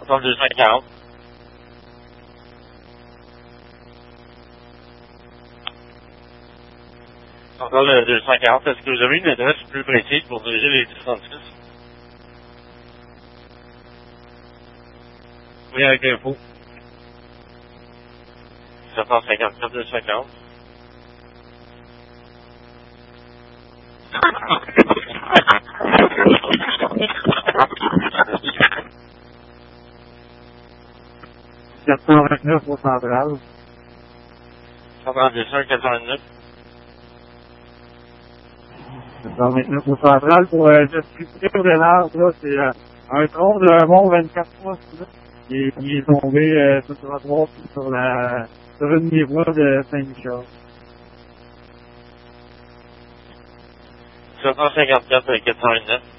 Encore 240. Encore le 240. Est-ce que vous avez une adresse plus précise pour diriger les 36? Oui, avec l'info. 754 240. $429 au central. 132,89. $429 au central pour distribuer au Renard, là, c'est un tronc de mont 24 pouces, là, qui est tombé sur le trottoir sur une des voies de Saint-Michel. 754 429.